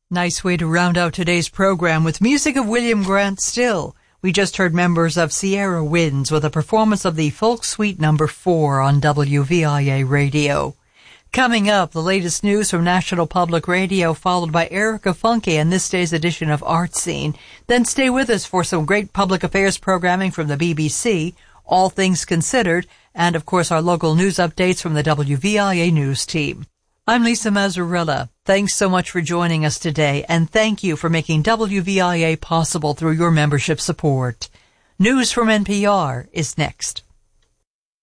Nice way to round out today's program with music of William Grant Still. We just heard members of Sierra Winds with a performance of the Folk Suite No. 4 on WVIA Radio. Coming up, the latest news from National Public Radio, followed by Erica Funke and this day's edition of Art Scene. Then stay with us for some great public affairs programming from the BBC, All Things Considered, and of course our local news updates from the WVIA News team. I'm Lisa Mazzarella. Thanks so much for joining us today, and thank you for making WVIA possible through your membership support. News from NPR is next.